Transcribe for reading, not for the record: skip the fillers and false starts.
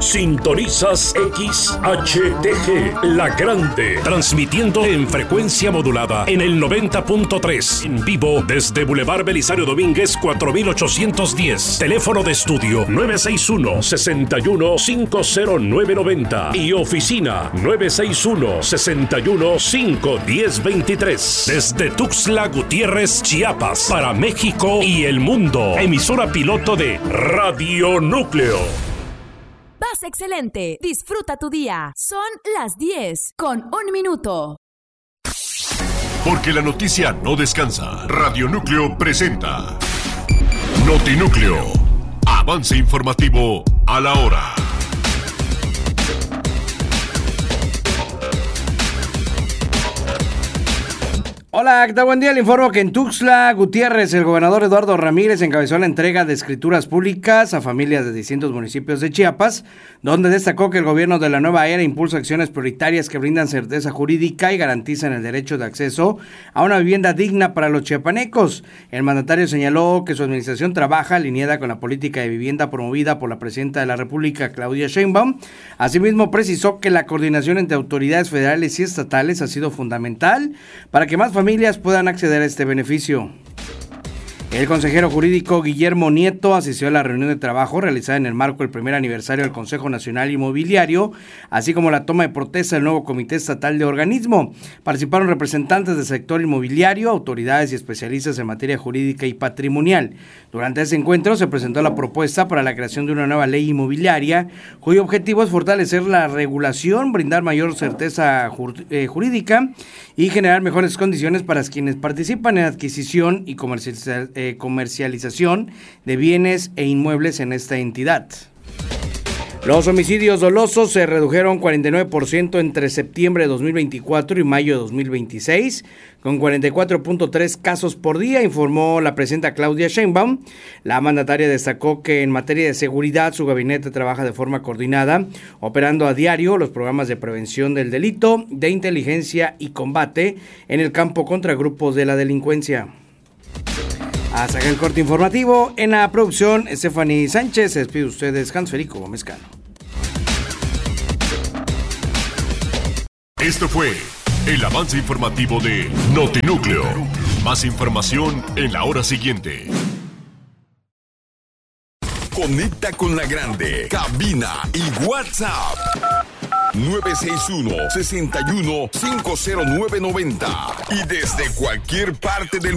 Sintonizas XHTG, La Grande, transmitiendo en frecuencia modulada en el 90.3, en vivo desde Boulevard Belisario Domínguez 4810, teléfono de estudio 961-61-50990 y oficina 961-61-51023, desde Tuxtla Gutiérrez, Chiapas, para México y el mundo, emisora piloto de Radio Núcleo. Vas excelente. Disfruta tu día. Son las 10:01. Porque la noticia no descansa. Radio Núcleo presenta Notinúcleo. Avance informativo a la hora. Hola, ¿qué tal? Buen día. Le informo que en Tuxtla Gutiérrez, el gobernador Eduardo Ramírez encabezó la entrega de escrituras públicas a familias de distintos municipios de Chiapas, donde destacó que el gobierno de la nueva era impulsa acciones prioritarias que brindan certeza jurídica y garantizan el derecho de acceso a una vivienda digna para los chiapanecos. El mandatario señaló que su administración trabaja alineada con la política de vivienda promovida por la presidenta de la República, Claudia Sheinbaum. Asimismo, precisó que la coordinación entre autoridades federales y estatales ha sido fundamental para que más familias puedan acceder a este beneficio. El consejero jurídico Guillermo Nieto asistió a la reunión de trabajo realizada en el marco del primer aniversario del Consejo Nacional Inmobiliario, así como la toma de protesta del nuevo Comité Estatal de Organismo. Participaron representantes del sector inmobiliario, autoridades y especialistas en materia jurídica y patrimonial. Durante ese encuentro se presentó la propuesta para la creación de una nueva ley inmobiliaria, cuyo objetivo es fortalecer la regulación, brindar mayor certeza jurídica y generar mejores condiciones para quienes participan en adquisición y comercialización de bienes e inmuebles en esta entidad. Los homicidios dolosos se redujeron 49% entre septiembre de 2024 y mayo de 2026, con 44.3 casos por día, informó la presidenta Claudia Sheinbaum. La mandataria destacó que en materia de seguridad su gabinete trabaja de forma coordinada, operando a diario los programas de prevención del delito, de inteligencia y combate en el campo contra grupos de la delincuencia. Hasta acá el corte informativo. En la producción, Stephanie Sánchez. Se despide ustedes, Hans Federico Gómez Cano. Esto fue el avance informativo de Notinúcleo. Más información en la hora siguiente. Conecta con la grande. Cabina y WhatsApp. 961-61-50990. Y desde cualquier parte del